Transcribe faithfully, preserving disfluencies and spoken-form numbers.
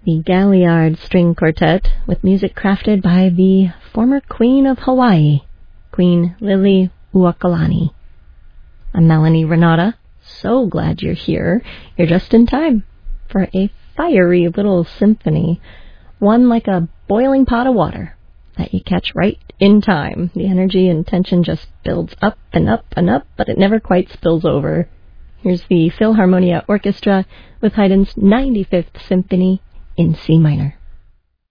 the Galliard String Quartet, with music crafted by the former Queen of Hawaii, Queen Lili Uokalani. I'm Melanie Renata. So glad you're here. You're just in time for a fiery little symphony, one like a boiling pot of water that you catch right in time. The energy and tension just builds up and up and up, but it never quite spills over. Here's the Philharmonia Orchestra with Haydn's ninety-fifth Symphony in C minor.